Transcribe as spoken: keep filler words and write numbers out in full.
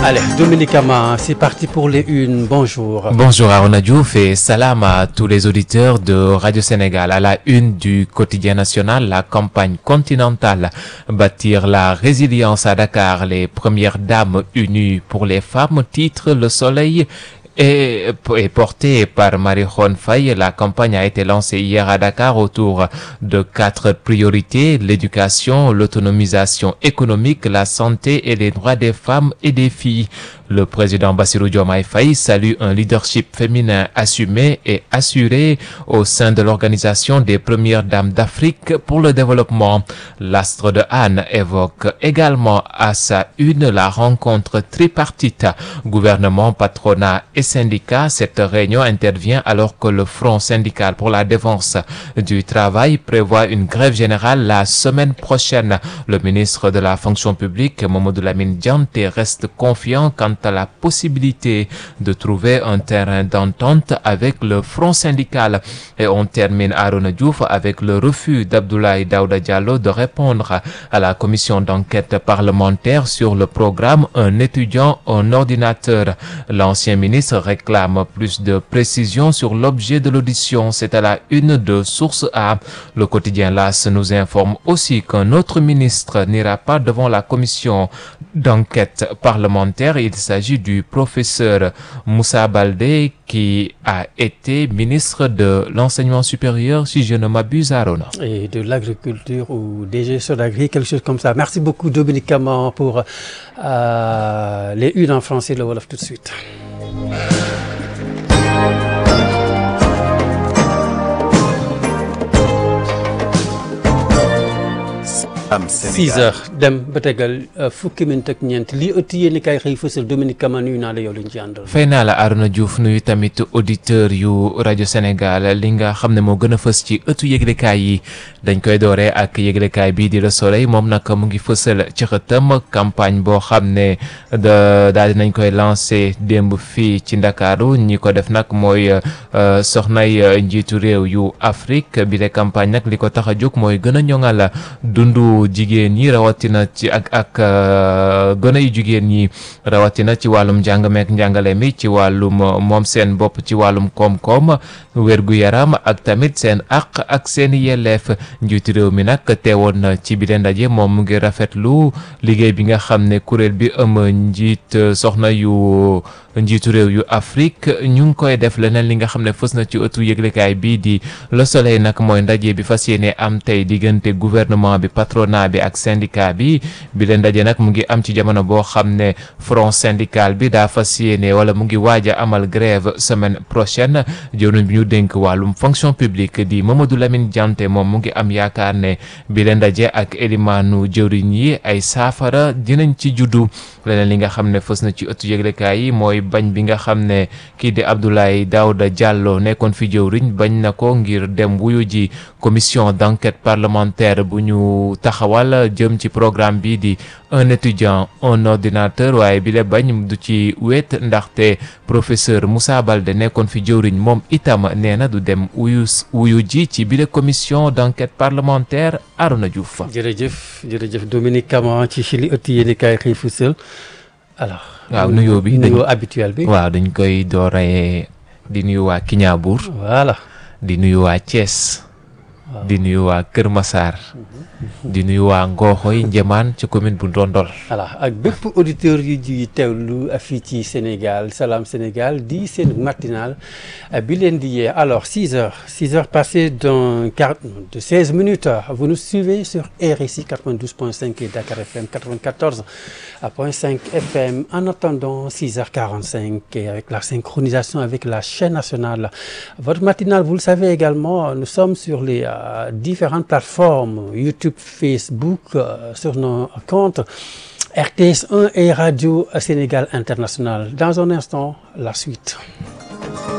Allez, Dominique Ama, c'est parti pour les unes. Bonjour. Bonjour Arona Diouf et salam à tous les auditeurs de Radio Sénégal. À la une du quotidien national, la campagne continentale Bâtir la résilience à Dakar, les premières dames unies pour les femmes, titre Le Soleil. Et est portée par Marie-Khone Faye. La campagne a été lancée hier à Dakar autour de quatre priorités: l'éducation, l'autonomisation économique, la santé et les droits des femmes et des filles. Le président Bassirou Diomaye Faye salue un leadership féminin assumé et assuré au sein de l'organisation des premières dames d'Afrique pour le développement. L'Astre de Anne évoque également à sa une la rencontre tripartite gouvernement, patronat et syndicats. Cette réunion intervient alors que le Front syndical pour la défense du travail prévoit une grève générale la semaine prochaine. Le ministre de la fonction publique, Mamadou Lamine Dianté, reste confiant quant à la possibilité de trouver un terrain d'entente avec le Front syndical. Et on termine Arona Diouf avec le refus d'Abdoulaye Daouda Diallo de répondre à la commission d'enquête parlementaire sur le programme Un étudiant, un ordinateur. L'ancien ministre réclame plus de précisions sur l'objet de l'audition. C'est à la une de Source A. Le quotidien L'As nous informe aussi qu'un autre ministre n'ira pas devant la commission d'enquête parlementaire. Il s'agit du professeur Moussa Baldé qui a été ministre de l'enseignement supérieur, si je ne m'abuse, Arona. Et de l'agriculture ou D G Sodagri, quelque chose comme ça. Merci beaucoup Dominique Caman pour euh, les unes en français, le Wolof tout de suite. six heures dem ba tegal fukki minute ak ñeent lii ëtt yéen kay xëy fësal Dominique Kama nuyu naa la yow lañ ci àndal. fay naa la Arona Diouf, nuyu tamit auditeur yu rajo Sénégal. li nga xam ne moo gën a fës ci ëttu yëglekaay yi dañ koy dooree ak yëglekaay bii di Le Soleil. moom nag mu ngi fësal ci xëtam campagne boo xam ne da daal di nañ koy lancé démb fii ci Ndakaaru. ñi ko def nag mooy soxnay njiitu réew yu Afrique. bi le campagne nag li ko tax a jóg mooy gën a ñoŋal dundu jigéen ñi rawatina ci ak ak gone yu jigéen ñi rawatina ci wàllum njàng meek njàngale mi, ci wàllum moom seen bopp, ci wàllum koom-koom, wér-gu-yaram ak tamit seen àq ak seen yelleef. njiitu réew mi nag teewoon na ci bile ndaje. moom mu ngi rafetlu liggéey bi nga xam ne kuréel bi ëmb njiit soxna yu njiitu réew yu Afrique ñu ngi koy def. leneen li nga xam ne fës na ci ëttu yëglekaay bii di Le Soleil nag mooy ndaje bi fas yéene am tey diggante gouvernement bi, patronat bi ak syndicat bi. bi leen ndaje nag mu ngi am ci jamono boo xam ne front syndical bi daa fas yéene wala mu ngi waaj a amal grève semaine prochaine. jëwriñ bi ñu dénk wàllum fonction publique di Mamadou Lamine Dianté moom mu ngi am yaakaar ne bi leen ndaje ak élimaanu jëwriñ yi ay saafara dinañ ci juddu. leneen li nga xam ne fës na ci ëttu yëglekaay yi mooy bañ bi nga xam ne kii di Abdoulaye Daouda Diallo nekkoon fi jëwriñ bañ na ko ngir dem wuyu ji commission d'enquête parlementaire bu ñu taxawal jëm ci programme bi di un étudiant un ordinateur. waaye bi le bañ du ci wéet ndaxte professeur Moussa Baldé nekkoon fi jëwriñ moom itam nee na du dem wuyu wuyu ji ci bile commission d'enquête parlementaire. Arona Diouf. jërëjëf jërëjëf Dominique Kama ci li ëtt yéen kay xëy fësal. alors waaw nuyoo bi nuyoo habituel bi. waaw dañ koy dooree di nuyu waa Kiñaabuur. voilà di nuyu waa Thiès. di nuyu waa Kër Massar. di nuyu waa Ngooxoy Njëmaan ci commune bu Ndondol. voilà ak bépp auditeur yu ji teewlu fii ci Sénégal Salam Sénégal di seen matinal bi leen di yee. alors six heures six heures passées d'un quart de seize minutes. vous nous suivez sur R I C quatre-vingt-douze point cinq et Dakar F M quatre-vingt-quatorze point cinq F M. en attendant six heures quarante-cinq et avec la synchronisation avec la chaîne nationale. Votre matinal, vous le savez également, nous sommes sur les euh, différentes plateformes YouTube, Facebook, euh, sur nos comptes R T S un et Radio Sénégal International. Dans un instant, la suite.